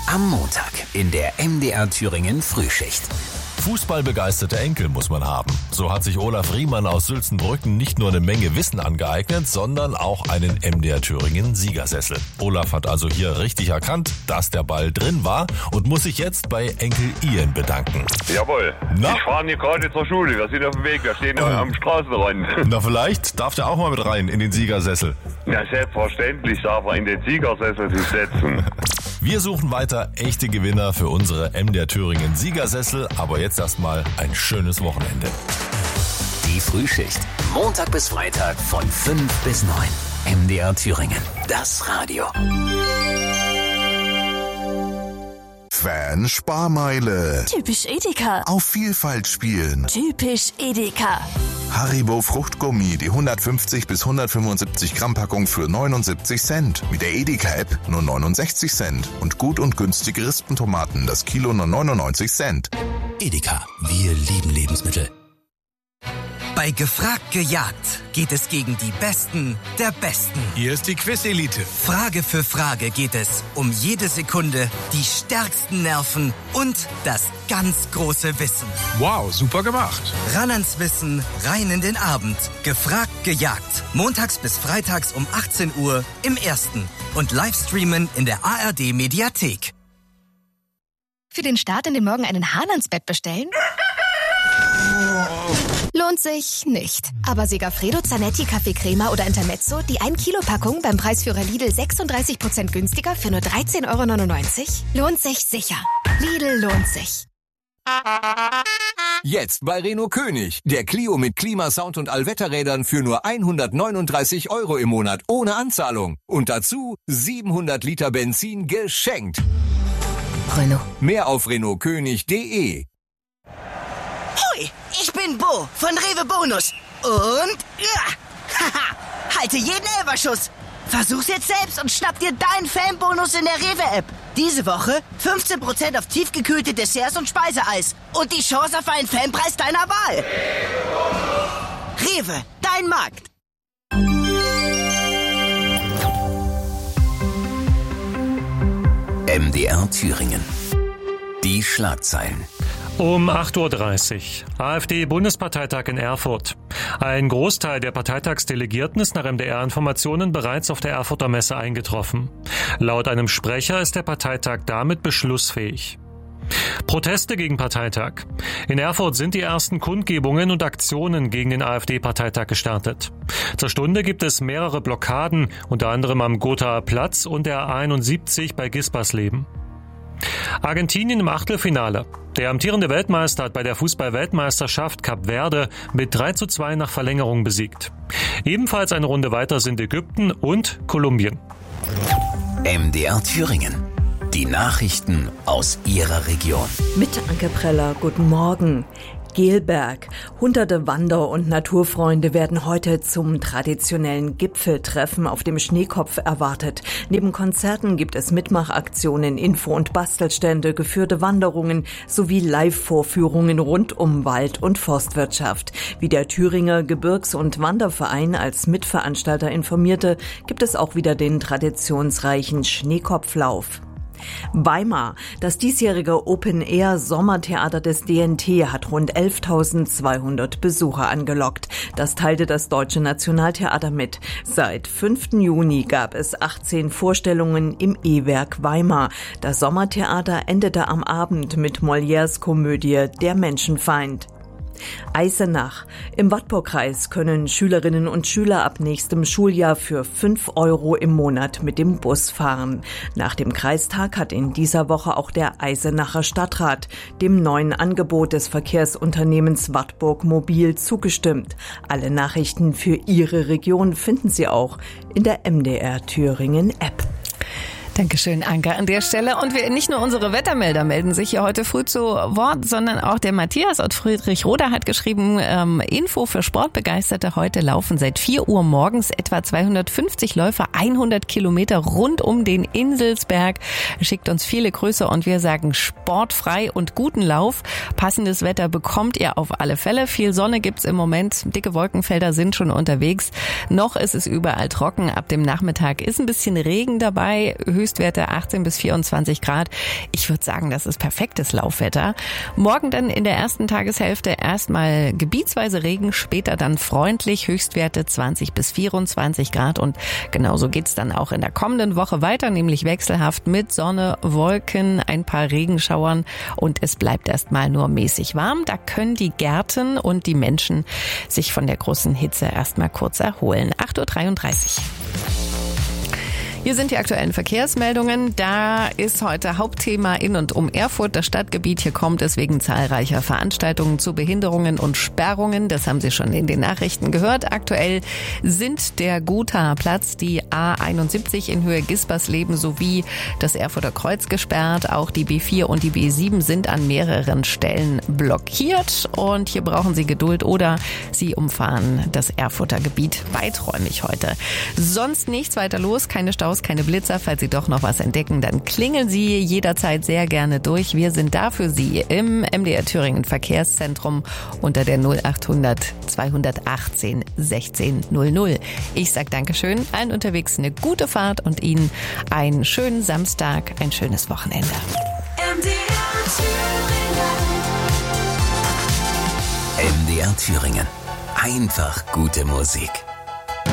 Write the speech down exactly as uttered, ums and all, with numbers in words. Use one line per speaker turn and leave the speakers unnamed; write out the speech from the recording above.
Am Montag in der M D R Thüringen Frühschicht.
Fußballbegeisterte Enkel muss man haben. So hat sich Olaf Riemann aus Sülzenbrücken nicht nur eine Menge Wissen angeeignet, sondern auch einen M D R Thüringen Siegersessel. Olaf hat also hier richtig erkannt, dass der Ball drin war und muss sich jetzt bei Enkel Ian bedanken.
Jawohl.
Na?
Ich fahre hier gerade zur Schule. Wir sind auf dem Weg. Wir stehen oh. am Straßenrand.
Na, vielleicht darf der auch mal mit rein in den Siegersessel.
Ja, selbstverständlich darf er in den Siegersessel sich setzen.
Wir suchen weiter echte Gewinner für unsere M D R Thüringen Siegersessel, aber jetzt erstmal ein schönes Wochenende.
Die Frühschicht, Montag bis Freitag von fünf bis neun. M D R Thüringen, das Radio.
Fan-Sparmeile.
Typisch Edeka.
Auf Vielfalt spielen.
Typisch Edeka.
Haribo Fruchtgummi, die hundertfünfzig bis hundertfünfundsiebzig Gramm Packung für neunundsiebzig Cent. Mit der Edeka-App nur neunundsechzig Cent. Und gut und günstige Rispentomaten, das Kilo nur neunundneunzig Cent.
Edeka, wir lieben Lebensmittel.
Bei Gefragt gejagt geht es gegen die Besten der Besten.
Hier ist die Quiz-Elite.
Frage für Frage geht es um jede Sekunde, die stärksten Nerven und das ganz große Wissen.
Wow, super gemacht.
Ran ans Wissen, rein in den Abend. Gefragt gejagt. Montags bis freitags um achtzehn Uhr im Ersten. Und Livestreamen in der A R D-Mediathek.
Für den Start in den Morgen einen Hahn ans Bett bestellen? Lohnt sich nicht. Aber Segafredo, Zanetti, Kaffee Crema oder Intermezzo, die ein Kilo Packung beim Preisführer Lidl sechsunddreißig Prozent günstiger für nur dreizehn Euro neunundneunzig? Lohnt sich sicher. Lidl lohnt sich.
Jetzt bei Renault König. Der Clio mit Klimasound und Allwetterrädern für nur hundertneununddreißig Euro im Monat ohne Anzahlung. Und dazu siebenhundert Liter Benzin geschenkt.
Renault.
Mehr auf renault könig punkt de.
Hui, ich bin Bo von Rewe Bonus. Und ja, haha, halte jeden Elferschuss. Versuch's jetzt selbst und schnapp dir deinen Fanbonus in der Rewe-App. Diese Woche fünfzehn Prozent auf tiefgekühlte Desserts und Speiseeis. Und die Chance auf einen Fanpreis deiner Wahl. Rewe, dein Markt.
M D R Thüringen. Die Schlagzeilen.
Um acht Uhr dreißig. AfD-Bundesparteitag in Erfurt. Ein Großteil der Parteitagsdelegierten ist nach M D R-Informationen bereits auf der Erfurter Messe eingetroffen. Laut einem Sprecher ist der Parteitag damit beschlussfähig. Proteste gegen Parteitag. In Erfurt sind die ersten Kundgebungen und Aktionen gegen den AfD-Parteitag gestartet. Zur Stunde gibt es mehrere Blockaden, unter anderem am Gothaer Platz und der A einundsiebzig bei Gispersleben. Argentinien im Achtelfinale. Der amtierende Weltmeister hat bei der Fußball-Weltmeisterschaft Kap Verde mit drei zu zwei nach Verlängerung besiegt. Ebenfalls eine Runde weiter sind Ägypten und Kolumbien.
M D R Thüringen. Die Nachrichten aus Ihrer Region.
Mit Anke Preller, guten Morgen. Gelberg. Hunderte Wander- und Naturfreunde werden heute zum traditionellen Gipfeltreffen auf dem Schneekopf erwartet. Neben Konzerten gibt es Mitmachaktionen, Info- und Bastelstände, geführte Wanderungen sowie Live-Vorführungen rund um Wald- und Forstwirtschaft. Wie der Thüringer Gebirgs- und Wanderverein als Mitveranstalter informierte, gibt es auch wieder den traditionsreichen Schneekopflauf. Weimar. Das diesjährige Open-Air-Sommertheater des D N T hat rund elftausendzweihundert Besucher angelockt. Das teilte das Deutsche Nationaltheater mit. Seit fünften Juni gab es achtzehn Vorstellungen im E-Werk Weimar. Das Sommertheater endete am Abend mit Molières Komödie Der Menschenfeind. Eisenach. Im Wartburgkreis können Schülerinnen und Schüler ab nächstem Schuljahr für fünf Euro im Monat mit dem Bus fahren. Nach dem Kreistag hat in dieser Woche auch der Eisenacher Stadtrat dem neuen Angebot des Verkehrsunternehmens Wartburg Mobil zugestimmt. Alle Nachrichten für Ihre Region finden Sie auch in der M D R Thüringen App.
Dankeschön, Anke, an der Stelle. Und wir, nicht nur unsere Wettermelder melden sich hier heute früh zu Wort, sondern auch der Matthias aus Friedrichroda hat geschrieben, ähm, Info für Sportbegeisterte. Heute laufen seit vier Uhr morgens etwa zweihundertfünfzig Läufer hundert Kilometer rund um den Inselsberg. Schickt uns viele Grüße und wir sagen sportfrei und guten Lauf. Passendes Wetter bekommt ihr auf alle Fälle. Viel Sonne gibt's im Moment. Dicke Wolkenfelder sind schon unterwegs. Noch ist es überall trocken. Ab dem Nachmittag ist ein bisschen Regen dabei. Höchstwerte achtzehn bis vierundzwanzig Grad. Ich würde sagen, das ist perfektes Laufwetter. Morgen dann in der ersten Tageshälfte erstmal gebietsweise Regen, später dann freundlich, Höchstwerte zwanzig bis vierundzwanzig Grad. Und genauso geht's dann auch in der kommenden Woche weiter, nämlich wechselhaft mit Sonne, Wolken, ein paar Regenschauern und es bleibt erstmal nur mäßig warm. Da können die Gärten und die Menschen sich von der großen Hitze erstmal kurz erholen. acht Uhr dreiunddreißig. Hier sind die aktuellen Verkehrsmeldungen. Da ist heute Hauptthema in und um Erfurt, das Stadtgebiet. Hier kommt es wegen zahlreicher Veranstaltungen zu Behinderungen und Sperrungen. Das haben Sie schon in den Nachrichten gehört. Aktuell sind der Gothaer Platz, die A einundsiebzig in Höhe Gispersleben sowie das Erfurter Kreuz gesperrt. Auch die B vier und die B sieben sind an mehreren Stellen blockiert. Und hier brauchen Sie Geduld oder Sie umfahren das Erfurter Gebiet weiträumig heute. Sonst nichts weiter los, keine Staus. Keine Blitzer. Falls Sie doch noch was entdecken, dann klingeln Sie jederzeit sehr gerne durch. Wir sind da für Sie im M D R Thüringen Verkehrszentrum unter der null achthundert zweihundertachtzehn sechzehn null null. Ich sage Dankeschön, allen unterwegs eine gute Fahrt und Ihnen einen schönen Samstag, ein schönes Wochenende.
M D R Thüringen. M D R Thüringen. Einfach gute Musik.